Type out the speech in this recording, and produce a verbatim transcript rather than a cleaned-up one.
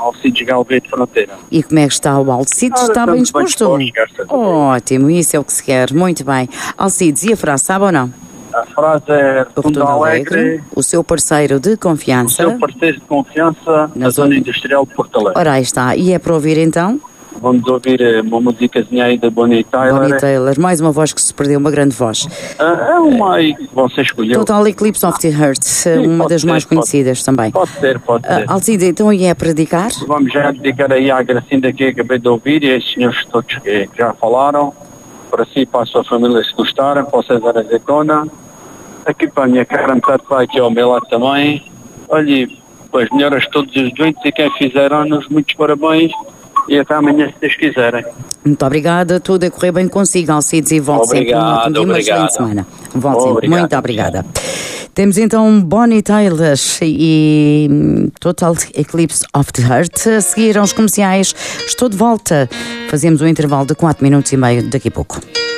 Alcides Galvez de Fronteira. E como é que está o Alcides? Ah, Está bem estamos disposto? bem dispostos, Ótimo, isso é o que se quer. Muito bem. Alcides, e a frase, sabe ou não? A frase é O Fundo Redondo Alegre, Alegre, o seu parceiro de o confiança. seu parceiro de confiança Na na zona- Zona Industrial de Porto Alegre. Ora, aí está. E é para ouvir então? Vamos ouvir eh, uma musicazinha aí da Bonnie Tyler. Bonnie Taylor, mais uma voz que se perdeu, uma grande voz. Ah, é uma aí que você escolheu. Total Eclipse of the Heart, uma pode das ser, mais pode- conhecidas também. Pode ser, pode ser. Uh, Alcide, então, e é para dedicar? Vamos já dedicar aí à Gracinda que acabei de ouvir e a estes senhores todos que já falaram. Para si e para a sua família, se gostarem, para o César Azeitona. Aqui para a minha cara, metade vai aqui ao meu lado também. Olha, as melhoras a todos os doentes e quem fizer anos, muitos parabéns. E até amanhã, se Deus quiserem. Muito obrigada, tudo a correr bem consigo, Alcides, e volte sempre Obrigado, um último dia, uma obrigado. excelente semana. Volte sempre, Obrigado. muito obrigada. Temos então Bonnie Tyler e hum, Total Eclipse of the Heart. A seguir aos comerciais, estou de volta. Fazemos um intervalo de quatro minutos e meio daqui a pouco.